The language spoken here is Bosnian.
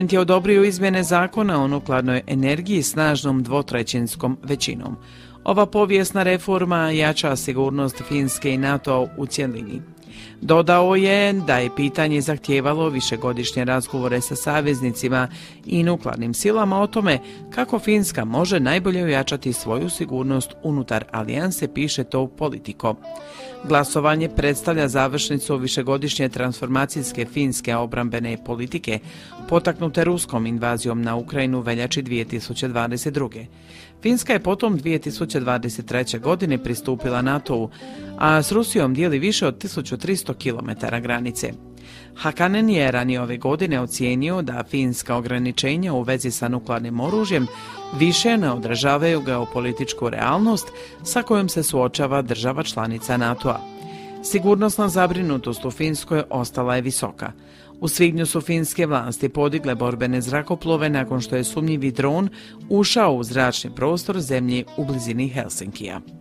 je odobrio izmjene zakona o nuklearnoj energiji snažnom dvotrećinskom većinom. Ova povijesna reforma jača sigurnost Finske i NATO u cjelini. Dodao je da je pitanje zahtijevalo višegodišnje razgovore sa saveznicima i nuklearnim silama o tome kako Finska može najbolje ojačati svoju sigurnost unutar alijanse, piše to Politico. Glasovanje predstavlja završnicu višegodišnje transformacijske finske obrambene politike, potaknute ruskom invazijom na Ukrajinu u veljači 2022. Finska je potom 2023. godine pristupila NATO-u, a s Rusijom dijeli više od 1300 km granice. Hakanen je ranije ove godine ocijenio da finska ograničenja u vezi sa nuklearnim oružjem više ne odražavaju geopolitičku realnost sa kojom se suočava država članica NATO-a. Sigurnosna zabrinutost u Finskoj ostala je visoka. U svibnju su finske vlasti podigle borbene zrakoplove nakon što je sumnjivi dron ušao u zračni prostor zemlje u blizini Helsinkija.